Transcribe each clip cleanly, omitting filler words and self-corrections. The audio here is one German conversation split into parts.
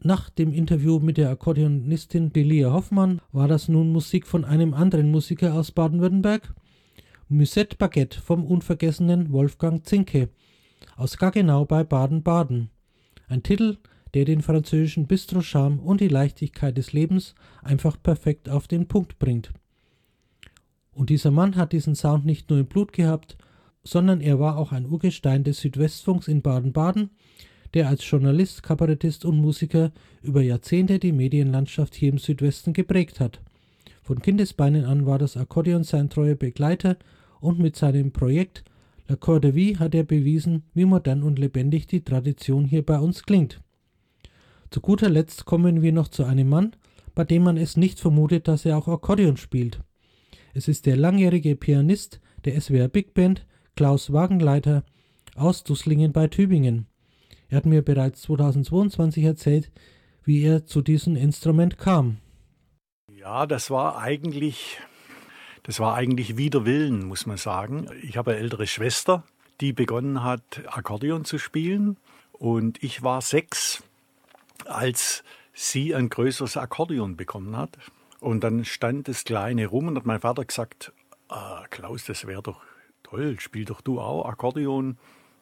Nach dem Interview mit der Akkordeonistin Delia Hoffmann war das nun Musik von einem anderen Musiker aus Baden-Württemberg, Musette Baguette vom unvergessenen Wolfgang Zinke aus Gaggenau bei Baden-Baden. Ein Titel, der den französischen Bistro-Charme und die Leichtigkeit des Lebens einfach perfekt auf den Punkt bringt. Und dieser Mann hat diesen Sound nicht nur im Blut gehabt, sondern er war auch ein Urgestein des Südwestfunks in Baden-Baden, der als Journalist, Kabarettist und Musiker über Jahrzehnte die Medienlandschaft hier im Südwesten geprägt hat. Von Kindesbeinen an war das Akkordeon sein treuer Begleiter und mit seinem Projekt La Cœur de Vie hat er bewiesen, wie modern und lebendig die Tradition hier bei uns klingt. Zu guter Letzt kommen wir noch zu einem Mann, bei dem man es nicht vermutet, dass er auch Akkordeon spielt. Es ist der langjährige Pianist der SWR Big Band, Klaus Wagenleiter aus Dusslingen bei Tübingen. Er hat mir bereits 2022 erzählt, wie er zu diesem Instrument kam. Ja, das war eigentlich wider Willen, muss man sagen. Ich habe eine ältere Schwester, die begonnen hat, Akkordeon zu spielen. Und ich war 6, als sie ein größeres Akkordeon bekommen hat. Und dann stand das Kleine rum und hat mein Vater gesagt, Klaus, das wäre doch toll, spiel doch du auch Akkordeon.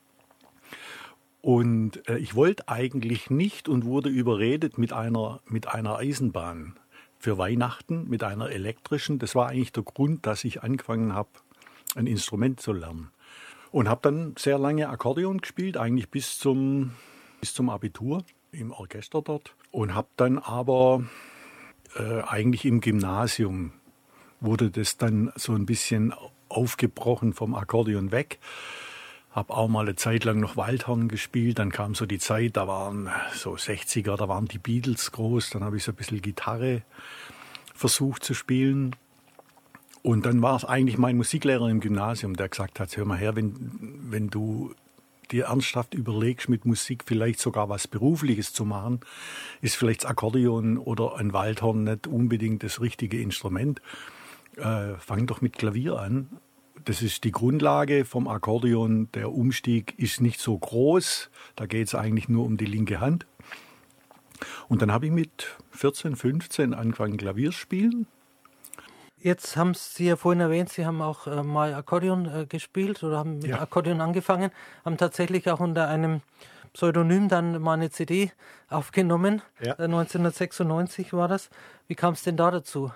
Und ich wollte eigentlich nicht und wurde überredet mit einer Eisenbahn für Weihnachten, mit einer elektrischen. Das war eigentlich der Grund, dass ich angefangen habe, ein Instrument zu lernen. Und habe dann sehr lange Akkordeon gespielt, eigentlich bis zum Abitur im Orchester dort. Und habe dann aber eigentlich im Gymnasium wurde das dann so ein bisschen aufgebrochen vom Akkordeon weg. Habe auch mal eine Zeit lang noch Waldhorn gespielt, dann kam so die Zeit, da waren so 60er, da waren die Beatles groß, dann habe ich so ein bisschen Gitarre versucht zu spielen. Und dann war es eigentlich mein Musiklehrer im Gymnasium, der gesagt hat, hör mal her, wenn du dir ernsthaft überlegst, mit Musik vielleicht sogar was Berufliches zu machen, ist vielleicht das Akkordeon oder ein Waldhorn nicht unbedingt das richtige Instrument. Fang doch mit Klavier an. Das ist die Grundlage vom Akkordeon. Der Umstieg ist nicht so groß. Da geht es eigentlich nur um die linke Hand. Und dann habe ich mit 14, 15 angefangen Klavier spielen. Jetzt haben Sie ja vorhin erwähnt, Sie haben auch mal Akkordeon gespielt oder haben mit Akkordeon angefangen, haben tatsächlich auch unter einem Pseudonym dann mal eine CD aufgenommen. Ja. 1996 war das. Wie kam es denn da dazu?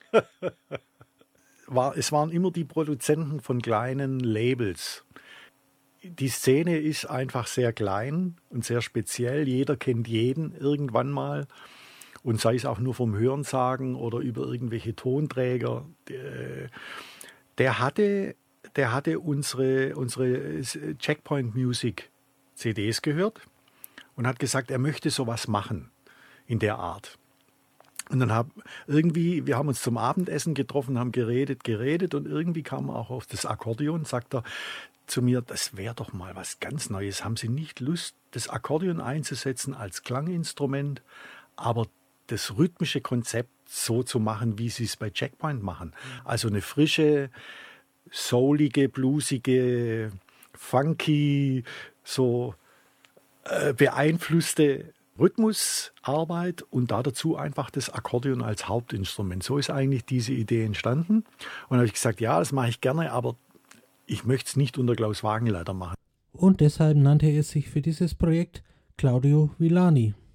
Es waren immer die Produzenten von kleinen Labels. Die Szene ist einfach sehr klein und sehr speziell. Jeder kennt jeden irgendwann mal. Und sei es auch nur vom Hörensagen oder über irgendwelche Tonträger. Der hatte unsere Checkpoint Music CDs gehört und hat gesagt, er möchte sowas machen in der Art. Und dann wir haben uns zum Abendessen getroffen, haben geredet und irgendwie kam er auch auf das Akkordeon, sagt er zu mir, das wäre doch mal was ganz Neues. Haben Sie nicht Lust, das Akkordeon einzusetzen als Klanginstrument, aber das rhythmische Konzept so zu machen, wie Sie es bei Checkpoint machen? Also eine frische, soulige, bluesige, funky, so beeinflusste Rhythmusarbeit und dazu einfach das Akkordeon als Hauptinstrument. So ist eigentlich diese Idee entstanden. Und dann habe ich gesagt, ja, das mache ich gerne, aber ich möchte es nicht unter Klaus Wagenleiter machen. Und deshalb nannte er sich für dieses Projekt Claudio Villani.